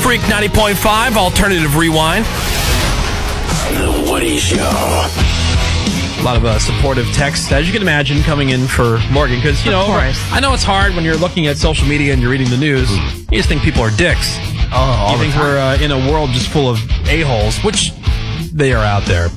Freak 90.5, Alternative Rewind. The Woody Show. A lot of supportive texts, as you can imagine, coming in for Morgan. Because, you know, I know it's hard when you're looking at social media and you're reading the news. You just think people are dicks. Oh, you think we're in a world just full of a-holes, which they are out there.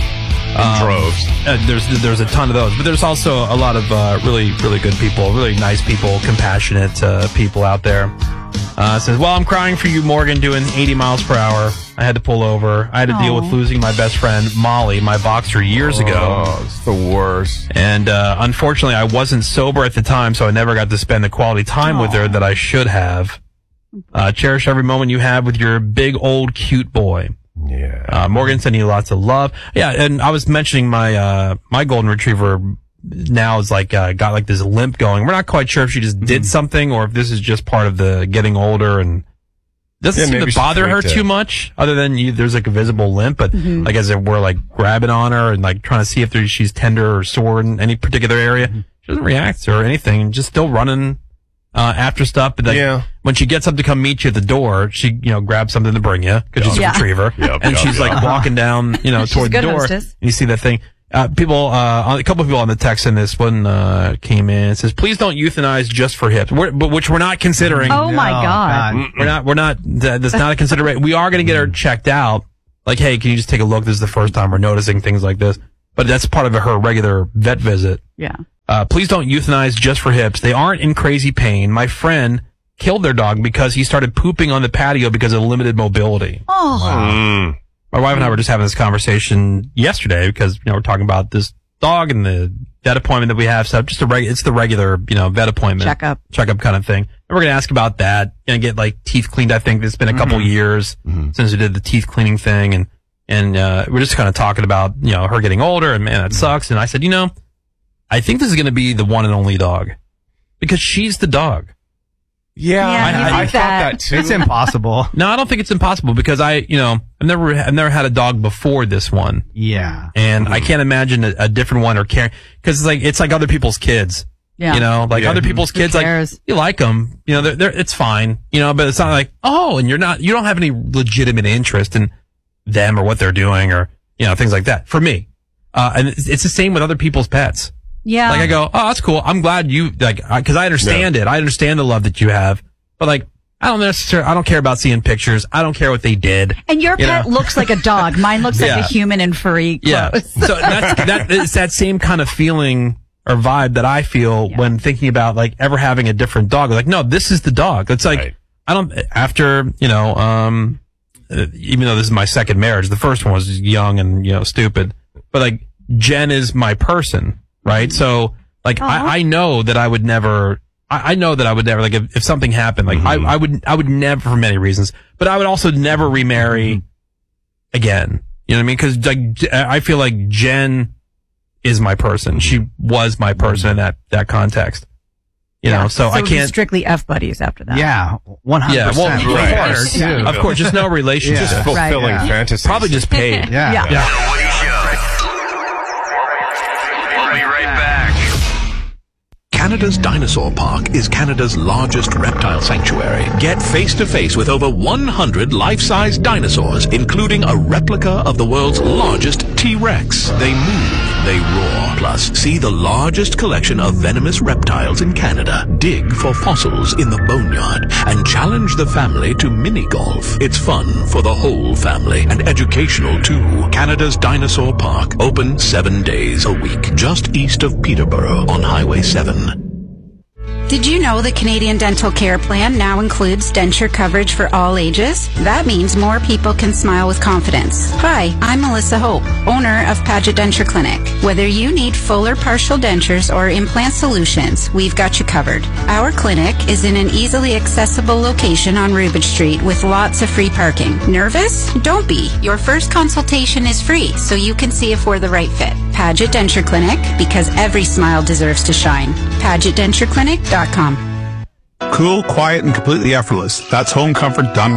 Droves. There's a ton of those. But there's also a lot of really, really good people, really nice people, compassionate people out there. Says, well, I'm crying for you, Morgan, doing 80 miles per hour. I had to pull over. I had to deal with losing my best friend, Molly, my boxer, years ago. Oh, it's the worst. And unfortunately, I wasn't sober at the time, so I never got to spend the quality time with her that I should have. Cherish every moment you have with your big, old, cute boy. Yeah. Morgan sending you lots of love. Yeah, and I was mentioning my my golden retriever now is like got like this limp going. We're not quite sure if she just did something or if this is just part of the getting older and doesn't seem to bother her too much other than there's like a visible limp, but like as if we're like grabbing on her and like trying to see if she's tender or sore in any particular area. She doesn't react or anything, just still running after stuff. But like, when she gets up to come meet you at the door, she grabs something to bring you because she's a retriever, and she's like walking down toward the door. And you see that thing. A couple of people on the text in this one came in and says, please don't euthanize just for hips, which we're not considering. Oh my God. We're not, that's not a consideration. We are going to get her checked out. Like, hey, can you just take a look? This is the first time we're noticing things like this. But that's part of her regular vet visit. Yeah. Please don't euthanize just for hips. They aren't in crazy pain. My friend killed their dog because he started pooping on the patio because of limited mobility. Oh. Wow. My wife and I were just having this conversation yesterday because, we're talking about this dog and the vet appointment that we have. So just it's the regular, vet appointment. Checkup kind of thing. And we're going to ask about that. Going to get like teeth cleaned. I think it's been a couple years since we did the teeth cleaning thing. And we're just kind of talking about, her getting older and man, that sucks. And I said, I think this is going to be the one and only dog because she's the dog. Yeah, I thought that too. It's impossible. No, I don't think it's impossible because I've never had a dog before this one. Yeah. And I can't imagine a different one or care because it's like other people's kids. Yeah. Other people's kids, like you like them, it's fine, but it's not like, and you don't have any legitimate interest in them or what they're doing or, things like that for me. And it's the same with other people's pets. Yeah. Like I go, oh, that's cool. I'm glad you because I understand it. I understand the love that you have, but like, I don't care about seeing pictures. I don't care what they did. And your pet looks like a dog. Mine looks like a human in furry clothes. Yeah. So it's that same kind of feeling or vibe that I feel when thinking about like ever having a different dog. Like, no, this is the dog. It's like, even though this is my second marriage, the first one was young and, stupid, but like Jen is my person. Right. So like, I know that I would never, like if something happened, like I would never for many reasons, but I would also never remarry again. You know what I mean? Cause like, I feel like Jen is my person. She was my person in that context. So I can't strictly F buddies after that. Yeah. 100%. Yeah. Well, of course, just no relationship. Just fulfilling fantasies. Probably just paid. Yeah. Canada's Dinosaur Park is Canada's largest reptile sanctuary. Get face-to-face with over 100 life-size dinosaurs, including a replica of the world's largest T-Rex. They move, they roar. Plus, see the largest collection of venomous reptiles in Canada. Dig for fossils in the boneyard and challenge the family to mini-golf. It's fun for the whole family and educational too. Canada's Dinosaur Park, open 7 days a week, just east of Peterborough on Highway 7. Did you know the Canadian Dental Care Plan now includes denture coverage for all ages? That means more people can smile with confidence. Hi, I'm Melissa Hope, owner of Paget Denture Clinic. Whether you need full or partial dentures or implant solutions, we've got you covered. Our clinic is in an easily accessible location on Rubridge Street with lots of free parking. Nervous? Don't be. Your first consultation is free, so you can see if we're the right fit. Paget Denture Clinic, because every smile deserves to shine. PagetDentureClinic.com. Cool, quiet, and completely effortless. That's home comfort done right.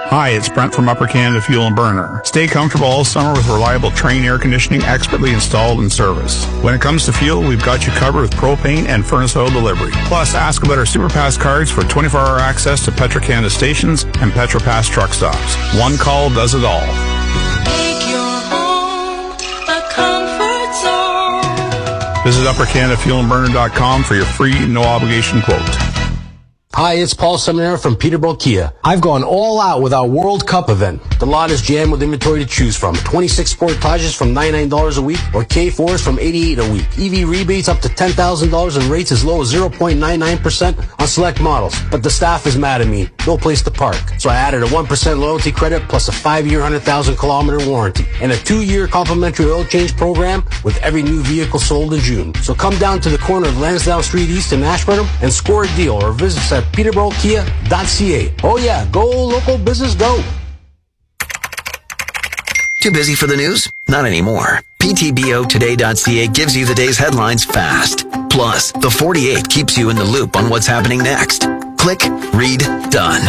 Hi, it's Brent from Upper Canada Fuel and Burner. Stay comfortable all summer with reliable Trane air conditioning expertly installed and serviced. When it comes to fuel, we've got you covered with propane and furnace oil delivery. Plus, ask about our SuperPass cards for 24-hour access to Petro-Canada stations and PetroPass truck stops. One call does it all. Make your home a comfort zone. Visit UpperCanadaFuelandBurner.com for your free, no-obligation quote. Hi, it's Paul Seminara from Peterborough Kia. I've gone all out with our World Cup event. The lot is jammed with inventory to choose from. 26 Sportages from $99 a week or K4s from $88 a week. EV rebates up to $10,000 and rates as low as 0.99% on select models. But the staff is mad at me. No place to park. So I added a 1% loyalty credit plus a 5-year 100,000-kilometer warranty and a 2-year complimentary oil change program with every new vehicle sold in June. So come down to the corner of Lansdowne Street East in Ashburnham and score a deal or visit us at peterboroughkia.ca. Oh yeah, go local business, go. Too busy for the news? Not anymore. PTBOtoday.ca gives you the day's headlines fast. Plus, the 48 keeps you in the loop on what's happening next. Click, read, done.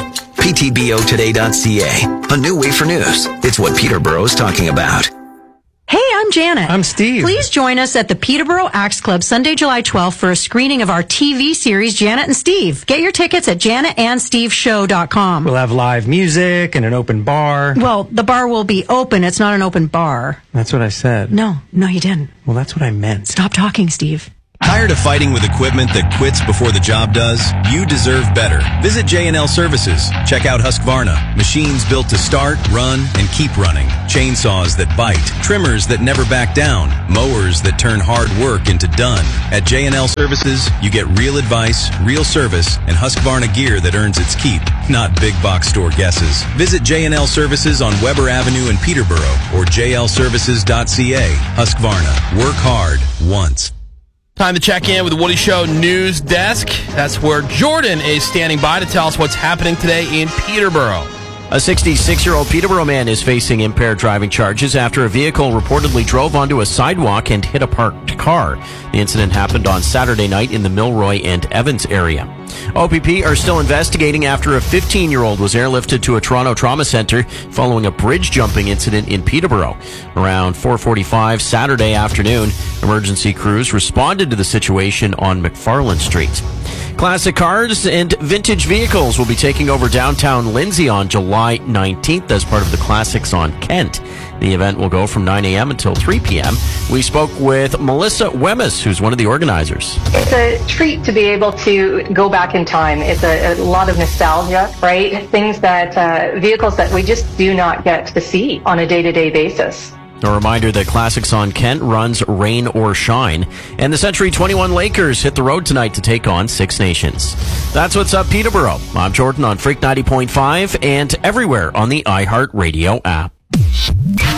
PTBOtoday.ca. A new way for news. It's what Peterborough is talking about. Hey, I'm Janet. I'm Steve. Please join us at the Peterborough Axe Club Sunday, July 12th for a screening of our TV series, Janet and Steve. Get your tickets at janetandsteveshow.com. We'll have live music and an open bar. Well, the bar will be open. It's not an open bar. That's what I said. No, you didn't. Well, that's what I meant. Stop talking, Steve. Tired of fighting with equipment that quits before the job does? You deserve better. Visit J&L Services. Check out Husqvarna. Machines built to start, run, and keep running. Chainsaws that bite. Trimmers that never back down. Mowers that turn hard work into done. At J&L Services, you get real advice, real service, and Husqvarna gear that earns its keep, not big box store guesses. Visit J&L Services on Weber Avenue in Peterborough or jlservices.ca. Husqvarna. Work hard once. Time to check in with the Woody Show News Desk. That's where Jordan is standing by to tell us what's happening today in Peterborough. A 66-year-old Peterborough man is facing impaired driving charges after a vehicle reportedly drove onto a sidewalk and hit a parked car. The incident happened on Saturday night in the Milroy and Evans area. OPP are still investigating after a 15-year-old was airlifted to a Toronto trauma center following a bridge jumping incident in Peterborough. Around 4:45 Saturday afternoon, emergency crews responded to the situation on McFarland Street. Classic cars and vintage vehicles will be taking over downtown Lindsay on July 19th as part of the Classics on Kent. The event will go from 9 a.m. until 3 p.m. We spoke with Melissa Wemmes, who's one of the organizers. It's a treat to be able to go back in time. It's a lot of nostalgia, right? Things that, vehicles that we just do not get to see on a day-to-day basis. A reminder that Classics on Kent runs rain or shine. And the Century 21 Lakers hit the road tonight to take on Six Nations. That's what's up, Peterborough. I'm Jordan on Freak 90.5 and everywhere on the iHeartRadio app.